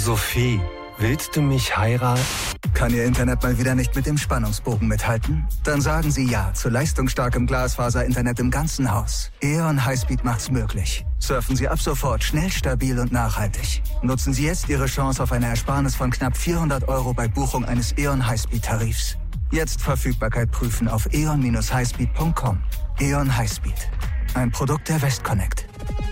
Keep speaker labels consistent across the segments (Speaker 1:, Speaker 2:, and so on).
Speaker 1: Sophie, willst du mich heiraten?
Speaker 2: Kann Ihr Internet mal wieder nicht mit dem Spannungsbogen mithalten? Dann sagen Sie ja zu leistungsstarkem Glasfaser-Internet im ganzen Haus. E.ON Highspeed macht's möglich. Surfen Sie ab sofort schnell, stabil und nachhaltig. Nutzen Sie jetzt Ihre Chance auf eine Ersparnis von knapp 400 € bei Buchung eines E.ON Highspeed-Tarifs. Jetzt Verfügbarkeit prüfen auf eon-highspeed.com. E.ON Highspeed. Ein Produkt der Westconnect.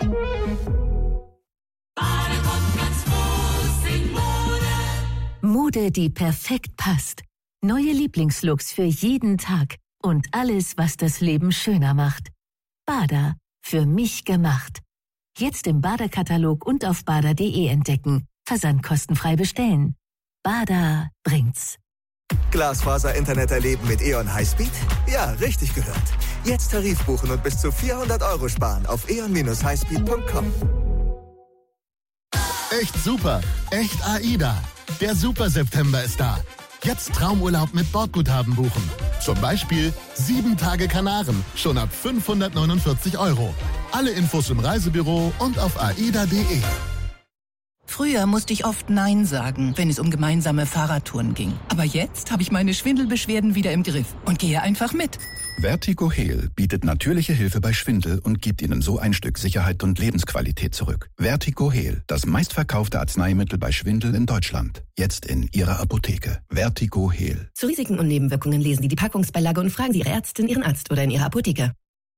Speaker 3: Mode, die perfekt passt. Neue Lieblingslooks für jeden Tag. Und alles, was das Leben schöner macht. Bada. Für mich gemacht. Jetzt im Bada-Katalog und auf bada.de entdecken. Versandkostenfrei bestellen. Bada bringt's.
Speaker 2: Glasfaser-Internet erleben mit E.ON Highspeed? Ja, richtig gehört. Jetzt Tarif buchen und bis zu 400 € sparen auf eon-highspeed.com.
Speaker 4: Echt super. Echt AIDA. Der Super September ist da. Jetzt Traumurlaub mit Bordguthaben buchen. Zum Beispiel 7 Tage Kanaren, schon ab 549 €. Alle Infos im Reisebüro und auf aida.de.
Speaker 5: Früher musste ich oft Nein sagen, wenn es um gemeinsame Fahrradtouren ging. Aber jetzt habe ich meine Schwindelbeschwerden wieder im Griff und gehe einfach mit.
Speaker 6: Vertigo Heal bietet natürliche Hilfe bei Schwindel und gibt Ihnen so ein Stück Sicherheit und Lebensqualität zurück. Vertigo Heal, das meistverkaufte Arzneimittel bei Schwindel in Deutschland. Jetzt in Ihrer Apotheke. Vertigo Heal.
Speaker 7: Zu Risiken und Nebenwirkungen lesen Sie die Packungsbeilage und fragen Sie Ihre Ärztin, Ihren Arzt oder in Ihrer Apotheke.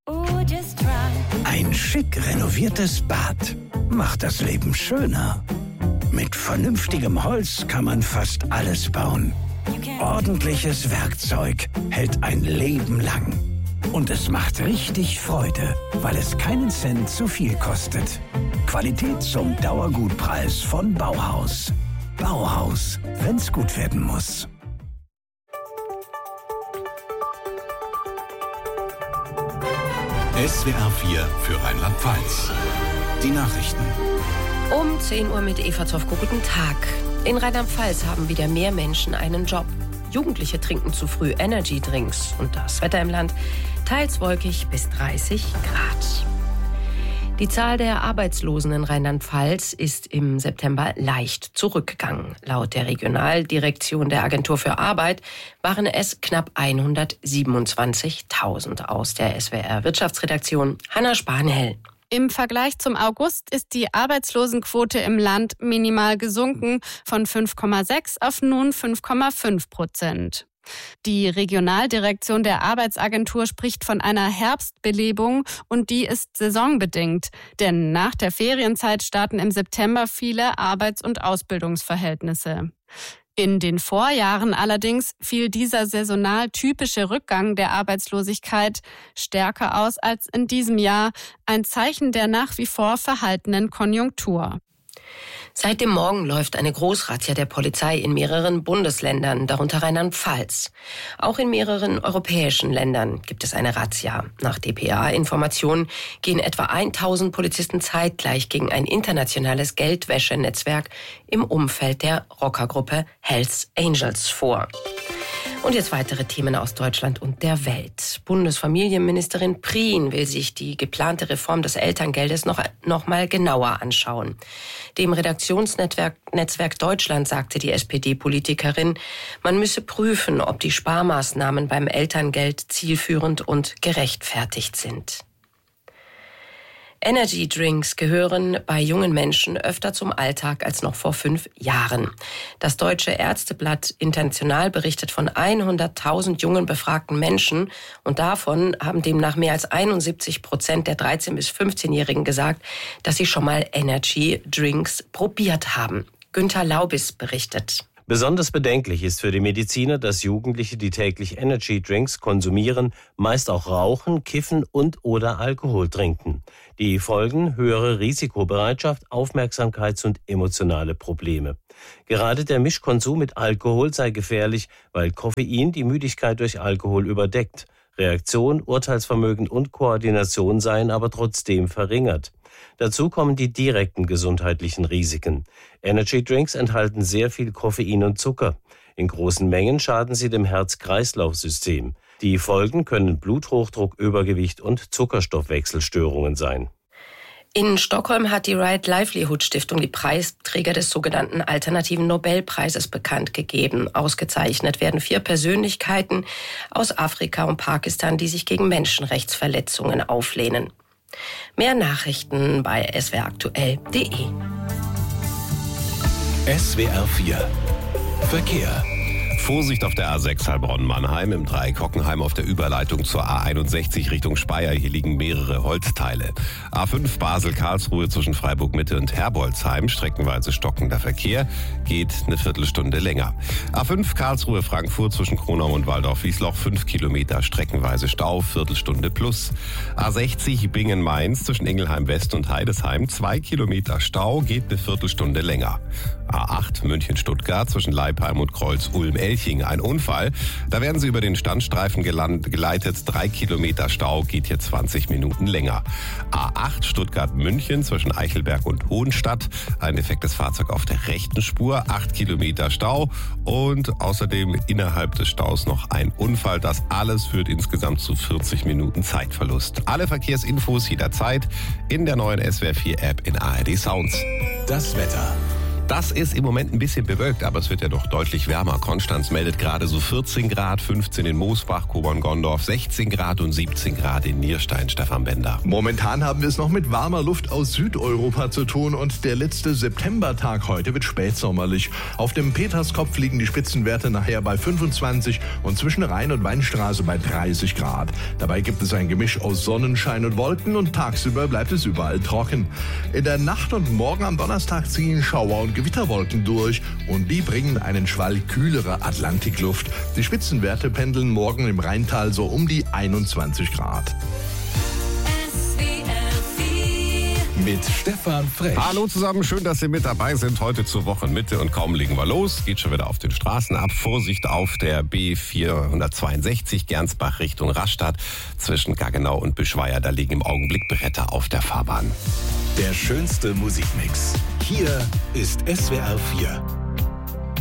Speaker 8: Ein schick renoviertes Bad macht das Leben schöner. Mit vernünftigem Holz kann man fast alles bauen. Ordentliches Werkzeug hält ein Leben lang. Und es macht richtig Freude, weil es keinen Cent zu viel kostet. Qualität zum Dauergutpreis von Bauhaus. Bauhaus, wenn's gut werden muss.
Speaker 9: SWR 4 für Rheinland-Pfalz. Die Nachrichten.
Speaker 10: Um 10 Uhr mit Eva Zofko. Guten Tag. In Rheinland-Pfalz haben wieder mehr Menschen einen Job. Jugendliche trinken zu früh Energy-Drinks. Und das Wetter im Land teils wolkig bis 30 Grad. Die Zahl der Arbeitslosen in Rheinland-Pfalz ist im September leicht zurückgegangen. Laut der Regionaldirektion der Agentur für Arbeit waren es knapp 127.000. Aus der SWR Wirtschaftsredaktion Hanna Spanhell.
Speaker 11: Im Vergleich zum August ist die Arbeitslosenquote im Land minimal gesunken von 5,6 auf nun 5,5%. Die Regionaldirektion der Arbeitsagentur spricht von einer Herbstbelebung und die ist saisonbedingt. Denn nach der Ferienzeit starten im September viele Arbeits- und Ausbildungsverhältnisse. In den Vorjahren allerdings fiel dieser saisonal typische Rückgang der Arbeitslosigkeit stärker aus als in diesem Jahr, ein Zeichen der nach wie vor verhaltenen Konjunktur.
Speaker 10: Seit dem Morgen läuft eine Großrazzia der Polizei in mehreren Bundesländern, darunter Rheinland-Pfalz. Auch in mehreren europäischen Ländern gibt es eine Razzia. Nach dpa-Informationen gehen etwa 1000 Polizisten zeitgleich gegen ein internationales Geldwäschenetzwerk im Umfeld der Rockergruppe Hells Angels vor. Und jetzt weitere Themen aus Deutschland und der Welt. Bundesfamilienministerin Prien will sich die geplante Reform des Elterngeldes noch mal genauer anschauen. Dem Redaktionsnetzwerk Deutschland sagte die SPD-Politikerin, man müsse prüfen, ob die Sparmaßnahmen beim Elterngeld zielführend und gerechtfertigt sind. Energy-Drinks gehören bei jungen Menschen öfter zum Alltag als noch vor 5 Jahren. Das Deutsche Ärzteblatt International berichtet von 100.000 jungen befragten Menschen und davon haben demnach mehr als 71% der 13- bis 15-Jährigen gesagt, dass sie schon mal Energy-Drinks probiert haben. Günther Laubis berichtet.
Speaker 12: Besonders bedenklich ist für die Mediziner, dass Jugendliche, die täglich Energy-Drinks konsumieren, meist auch rauchen, kiffen und/oder Alkohol trinken. Die Folgen: höhere Risikobereitschaft, Aufmerksamkeits- und emotionale Probleme. Gerade der Mischkonsum mit Alkohol sei gefährlich, weil Koffein die Müdigkeit durch Alkohol überdeckt. Reaktion, Urteilsvermögen und Koordination seien aber trotzdem verringert. Dazu kommen die direkten gesundheitlichen Risiken. Energy-Drinks enthalten sehr viel Koffein und Zucker. In großen Mengen schaden sie dem Herz-Kreislauf-System. Die Folgen können Bluthochdruck, Übergewicht und Zuckerstoffwechselstörungen sein.
Speaker 10: In Stockholm hat die Right Livelihood Stiftung die Preisträger des sogenannten Alternativen Nobelpreises bekannt gegeben. Ausgezeichnet werden 4 Persönlichkeiten aus Afrika und Pakistan, die sich gegen Menschenrechtsverletzungen auflehnen. Mehr Nachrichten bei swraktuell.de.
Speaker 9: SWR 4 Verkehr.
Speaker 13: Vorsicht auf der A6 Heilbronn-Mannheim, im Dreieck Hockenheim auf der Überleitung zur A61 Richtung Speyer. Hier liegen mehrere Holzteile. A5 Basel-Karlsruhe zwischen Freiburg-Mitte und Herbolzheim, streckenweise stockender Verkehr, geht eine Viertelstunde länger. A5 Karlsruhe-Frankfurt zwischen Kronau und Waldorf-Wiesloch, 5 Kilometer streckenweise Stau, Viertelstunde plus. A60 Bingen-Mainz zwischen Ingelheim-West und Heidesheim, 2 Kilometer Stau, geht eine Viertelstunde länger. A8 München-Stuttgart zwischen Leipheim und Kreuz-Ulm-Elching. Ein Unfall. Da werden Sie über den Standstreifen geleitet. 3 Kilometer Stau, geht hier 20 Minuten länger. A8 Stuttgart-München zwischen Eichelberg und Hohenstadt. Ein defektes Fahrzeug auf der rechten Spur. 8 Kilometer Stau. Und außerdem innerhalb des Staus noch ein Unfall. Das alles führt insgesamt zu 40 Minuten Zeitverlust. Alle Verkehrsinfos jederzeit in der neuen SWR 4 App in ARD Sounds.
Speaker 9: Das Wetter.
Speaker 13: Das ist im Moment ein bisschen bewölkt, aber es wird ja doch deutlich wärmer. Konstanz meldet gerade so 14 Grad, 15 in Moosbach, Kobern-Gondorf, 16 Grad und 17 Grad in Nierstein. Stefan Bender.
Speaker 14: Momentan haben wir es noch mit warmer Luft aus Südeuropa zu tun und der letzte Septembertag heute wird spätsommerlich. Auf dem Peterskopf liegen die Spitzenwerte nachher bei 25 und zwischen Rhein- und Weinstraße bei 30 Grad. Dabei gibt es ein Gemisch aus Sonnenschein und Wolken und tagsüber bleibt es überall trocken. In der Nacht und morgen am Donnerstag ziehen Schauer und Gewitterwolken durch und die bringen einen Schwall kühlere Atlantikluft. Die Spitzenwerte pendeln morgen im Rheintal so um die 21 Grad.
Speaker 9: Mit Stefan Frech.
Speaker 13: Hallo zusammen, schön, dass Sie mit dabei sind. Heute zur Wochenmitte und kaum legen wir los. Geht schon wieder auf den Straßen ab. Vorsicht auf der B462 Gernsbach Richtung Rastatt. Zwischen Gaggenau und Bischweier, da liegen im Augenblick Bretter auf der Fahrbahn.
Speaker 9: Der schönste Musikmix. Hier ist SWR 4.